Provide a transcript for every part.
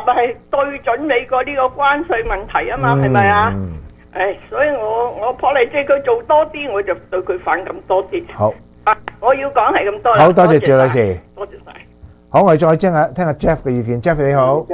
係對準美國呢個關稅問題啊嘛，係咪啊？所以我破例即係佢做多啲，我就對佢反感多啲。 好， 我要講係咁多啦。 好多謝趙女士， 多謝晒。 好，我哋再聽下 Jeff 嘅意見。Jeff 你好，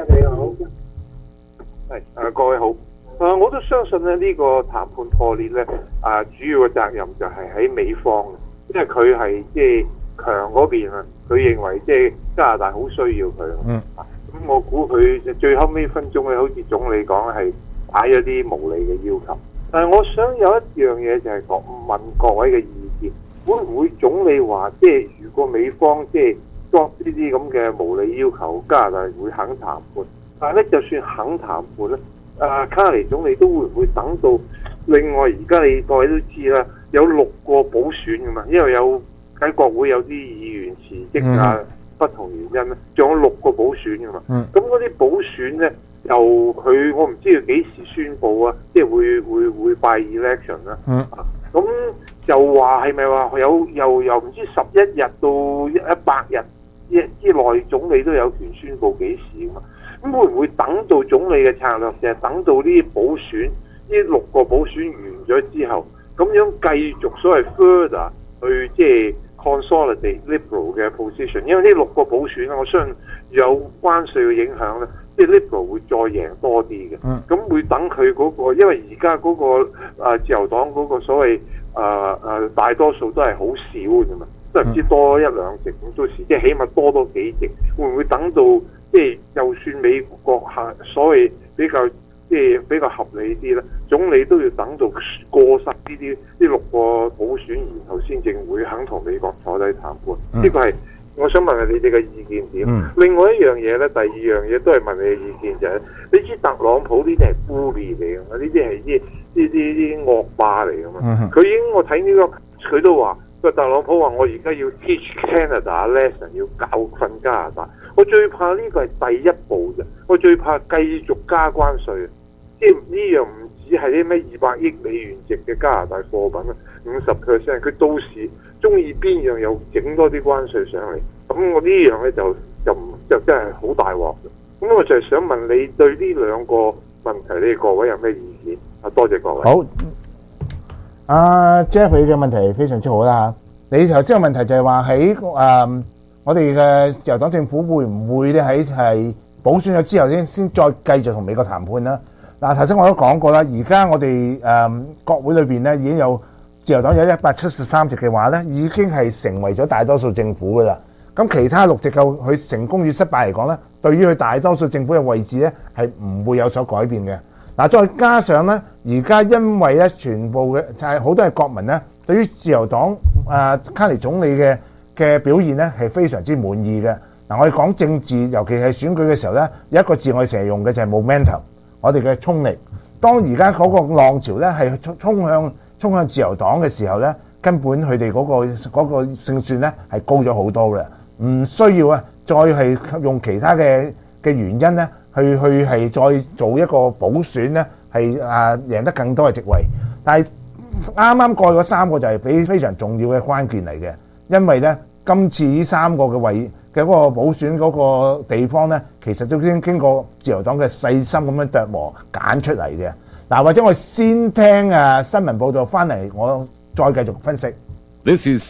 係各位好。我都相信咧呢個談判破裂咧，主要嘅責任就係喺美方，因為佢係即係強嗰邊啊，佢認為即係加拿大好需要佢。咁我估佢最後尾分鐘咧，好似總理講係擺咗啲無理嘅要求。但係我想有一樣嘢就係問各位嘅意見，會唔會總理話即係如果美方即係作呢啲咁嘅無理要求，加拿大會肯談判？但係咧，就算肯談判咧，卡尼總理都會唔會等到另外而家你各位都知啦，有6個補選㗎嘛，因為有喺國會有啲議員辭職啊，不同原因咧，仲有6個補選㗎嘛。咁嗰啲補選咧，由佢我唔知佢幾時宣佈啊，即係會by election 啦。咁就話係咪話又唔知11日到100日之內總理都有權宣佈幾時㗎嘛？咁會唔會等到總理嘅策略就係等到呢啲補選，呢6個補選完咗之後，咁樣繼續所謂 further 去即係 consolidate Liberal 嘅 position？ 因為呢6個補選我相信有關稅嘅影響咧，即係 Liberal 會再贏多啲嘅。咁會等佢嗰個，因為而家嗰個自由黨嗰個所謂大多數都係好少嘅嘛，都唔知多1-2席咁，到時即係起碼多幾席，會唔會等到？即係就算美國所謂比較比較合理啲咧，總理都要等到過實呢6個補選，然後先正會肯同美國坐低談判。呢個係我想問下你哋嘅意見點。另外一樣嘢咧，第二樣嘢都係問你嘅意見就係，你知特朗普呢啲係 bully 嚟㗎嘛？呢啲係啲惡霸嚟㗎嘛？佢已經我睇呢個佢都話，特朗普話我而家要 teach Canada lesson， 要教訓加拿大。我最怕呢個係第一步啫，我最怕繼續加關稅，即係呢樣唔止係啲咩200億美元值嘅加拿大貨品啊，50%，佢到時中意邊樣又整多啲關稅上嚟，咁我呢樣咧就真係好大鑊。咁我就係想問你對呢2個問題，你哋各位有咩意見？多謝各位。 好，Jeff 你嘅問題非常之好啦嚇。你頭先個問題就係話喺我哋嘅自由黨政府會唔會咧喺補選咗之後先再繼續同美國談判啦？嗱，頭先我都講過啦，而家我哋國會裏邊咧已經有自由黨有173席嘅話咧，已經係成為咗大多數政府噶啦。咁其他6席嘅佢成功與失敗嚟講咧，對於佢大多數政府嘅位置咧係唔會有所改變嘅。嗱，再加上咧，而家因為咧全部嘅就係好多嘅國民咧，對於自由黨卡尼總理嘅表現咧係非常之滿意嘅。嗱，我哋講政治，尤其係選舉嘅時候咧，有一個字我哋成日用嘅就係 momentum， 我哋嘅衝力。當而家嗰個浪潮咧係衝向自由黨嘅時候咧，根本佢哋嗰個勝算咧係高咗好多嘅，唔需要再係用其他嘅原因咧去係再做一個補選咧係贏得更多嘅席位。但係啱啱過去嗰3個就係非常重要嘅關鍵嚟嘅，因為咧今次呢3個嘅嗰個補選嗰個地方咧，其實都已經經過自由黨嘅細心咁樣琢磨揀出嚟嘅。嗱，或者我先聽新聞報道翻嚟，我再繼續分析。 This is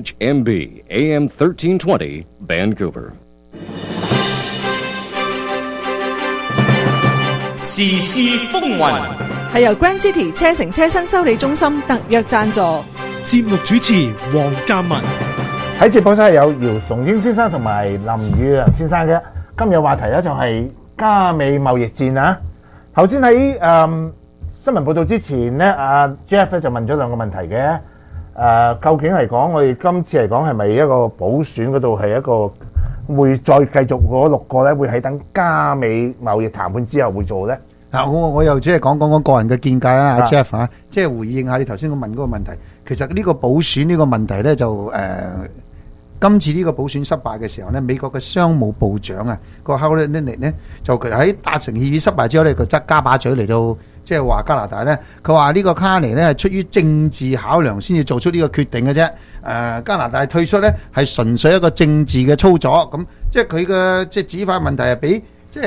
CHMB AM 1320 Vancouver。 時事風雲係由 Grand City 車城車新修理中心特約贊助。 節目主持黃嘉文。 喺直播室有姚崇英先生同埋林宇亮先生嘅。今日話題咧就係加美貿易戰啊。頭先喺新聞報道之前咧，Jeff 咧就問咗2個問題嘅。究竟嚟講，我哋今次嚟講係咪一個補選嗰度係一個會再繼續嗰6個咧，會喺等加美貿易談判之後會做咧？ 嗱，我又只係講個人嘅見解啦，Jeff 嚇，即係回應下你頭先我問嗰個問題。其實呢個補選呢個問題咧，就今次呢個補選失敗嘅時候咧，美國嘅商務部長個 Howard Lutnick 咧，就喺達成協議失敗之後咧，佢則加把嘴嚟到即係話加拿大咧，佢話呢個卡尼咧係出於政治考量先至做出呢個決定嘅啫。加拿大退出咧係純粹一個政治嘅操作，咁即係佢嘅即係指法問題係比